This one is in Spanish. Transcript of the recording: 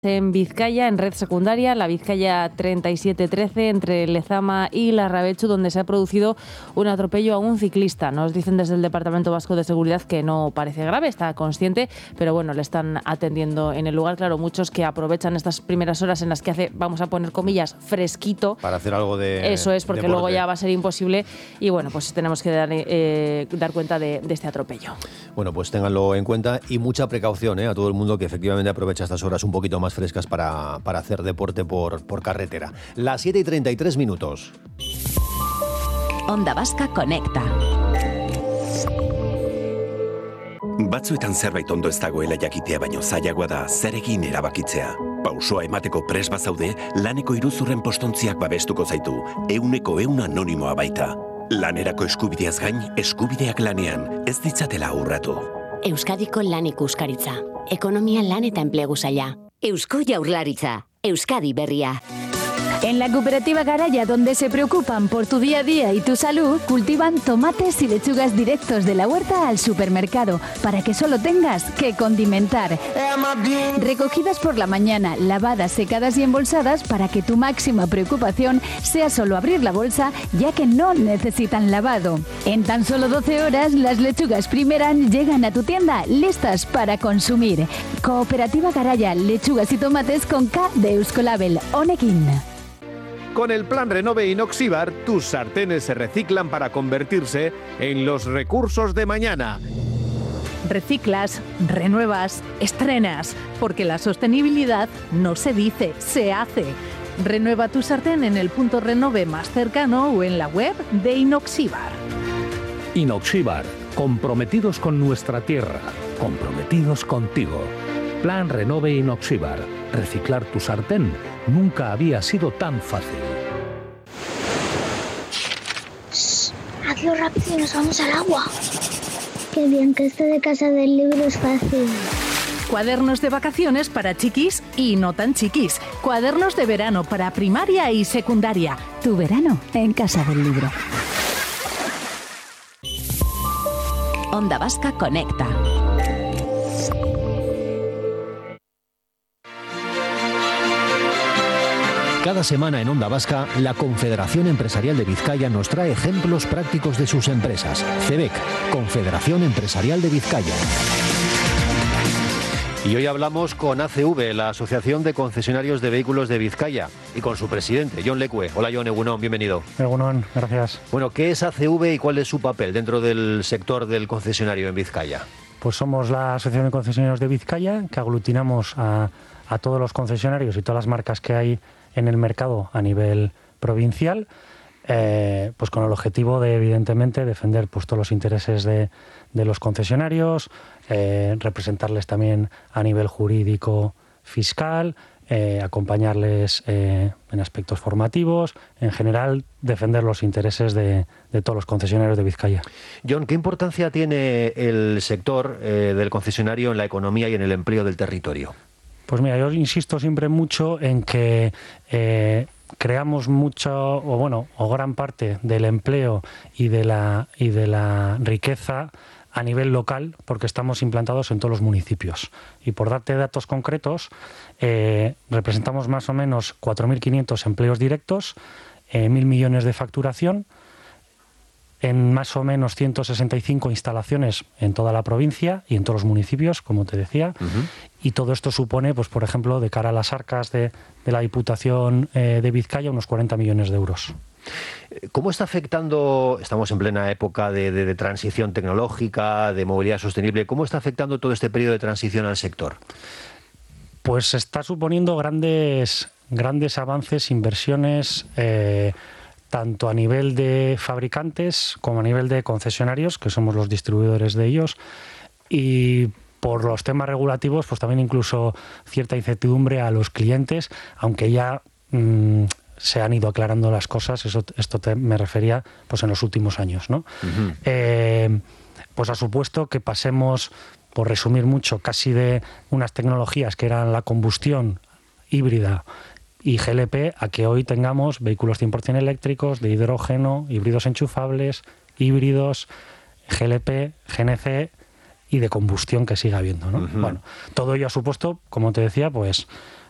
En Vizcaya, en red secundaria, la Vizcaya 3713, entre Lezama y Larrabechu, donde se ha producido un atropello a un ciclista. Nos dicen desde el Departamento Vasco de Seguridad que no parece grave, está consciente, pero bueno, le están atendiendo en el lugar. Claro, muchos que aprovechan estas primeras horas en las que hace, vamos a poner comillas, fresquito. Para hacer algo de Eso es, porque deporte. luego ya va a ser imposible y bueno, pues tenemos que dar cuenta de este atropello. Bueno, pues ténganlo en cuenta y mucha precaución a todo el mundo que efectivamente aprovecha estas horas un poquito más frescas para hacer deporte por carretera. Las 7:33. Onda Vasca Conecta. Batzuetan zerbait ondo ez dagoela jakitea baino zailagoa da zer egin erabakitzea. Pausoa emateko prest bazaude, laneko iruzurren postontziak babestuko zaitu, 100% anonimoa baita. Lanerako eskubideaz gain, eskubideak lanean, ez ditzatela urratu. Euskadiko Lan Ikuskaritza. Ekonomia, lan eta enplegu saila. Eusko Jaurlaritza. Euskadi Berria. En la cooperativa Garaya, donde se preocupan por tu día a día y tu salud, cultivan tomates y lechugas directos de la huerta al supermercado, para que solo tengas que condimentar. Recogidas por la mañana, lavadas, secadas y embolsadas, para que tu máxima preocupación sea solo abrir la bolsa, ya que no necesitan lavado. En tan solo 12 horas, las lechugas Primeran llegan a tu tienda listas para consumir. Cooperativa Garaya, lechugas y tomates con K de Euskolabel, Honekin. Con el plan Renove Inoxibar, tus sartenes se reciclan para convertirse en los recursos de mañana. Reciclas, renuevas, estrenas, porque la sostenibilidad no se dice, se hace. Renueva tu sartén en el punto Renove más cercano o en la web de Inoxibar. Inoxibar, comprometidos con nuestra tierra, comprometidos contigo. Plan Renove Inoxibar. Reciclar tu sartén nunca había sido tan fácil. Hazlo rápido y nos vamos al agua. Qué bien que esto de Casa del Libro es fácil. Cuadernos de vacaciones para chiquis y no tan chiquis. Cuadernos de verano para primaria y secundaria. Tu verano en Casa del Libro. Onda Vasca Conecta. Cada semana en Onda Vasca, la Confederación Empresarial de Vizcaya nos trae ejemplos prácticos de sus empresas. CEBEC, Confederación Empresarial de Vizcaya. Y hoy hablamos con ACV, la Asociación de Concesionarios de Vehículos de Vizcaya, y con su presidente, Jon Lecue. Hola Jon, egunon, bienvenido. Egunon, gracias. Bueno, ¿qué es ACV y cuál es su papel dentro del sector del concesionario en Vizcaya? Pues somos la Asociación de Concesionarios de Vizcaya, que aglutinamos a todos los concesionarios y todas las marcas que hay en el mercado a nivel provincial, pues con el objetivo de, evidentemente, defender pues todos los intereses de los concesionarios, representarles también a nivel jurídico, fiscal, acompañarles en aspectos formativos, en general defender los intereses de todos los concesionarios de Vizcaya. Jon, ¿qué importancia tiene el sector del concesionario en la economía y en el empleo del territorio? Pues mira, yo insisto siempre mucho en que creamos mucho, o gran parte del empleo y de la riqueza a nivel local, porque estamos implantados en todos los municipios. Y por darte datos concretos, representamos más o menos 4.500 empleos directos, 1.000 millones de facturación, en más o menos 165 instalaciones en toda la provincia y en todos los municipios, como te decía. Uh-huh. Y todo esto supone, pues por ejemplo, de cara a las arcas de la Diputación de Vizcaya, unos 40 millones de euros. ¿Cómo está afectando, estamos en plena época de transición tecnológica, de movilidad sostenible, cómo está afectando todo este periodo de transición al sector? Pues está suponiendo grandes avances, inversiones, tanto a nivel de fabricantes como a nivel de concesionarios, que somos los distribuidores de ellos, y por los temas regulativos, pues también incluso cierta incertidumbre a los clientes, aunque ya se han ido aclarando las cosas. Esto me refería pues en los últimos años, ¿no? Uh-huh. Pues ha supuesto que pasemos, por resumir mucho, casi de unas tecnologías que eran la combustión híbrida y GLP, a que hoy tengamos vehículos 100% eléctricos, de hidrógeno, híbridos enchufables, híbridos, GLP, GNC y de combustión que siga habiendo, ¿no? Uh-huh. Bueno, todo ello ha supuesto, como te decía, pues